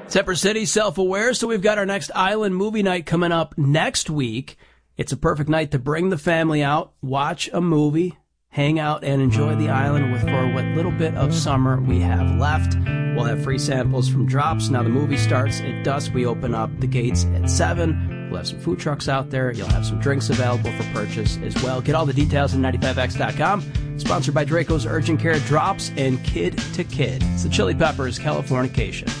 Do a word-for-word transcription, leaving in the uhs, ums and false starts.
Zephyr City, self-aware, so we've got our next island movie night coming up next week. It's a perfect night to bring the family out, watch a movie, hang out, and enjoy the island with for what little bit of summer we have left. We'll have free samples from Drops. Now the movie starts at dusk. We open up the gates at seven. We'll have some food trucks out there. You'll have some drinks available for purchase as well. Get all the details at ninety-five x dot com. Sponsored by Draco's Urgent Care Drops and Kid to Kid. It's the Chili Peppers, Californication.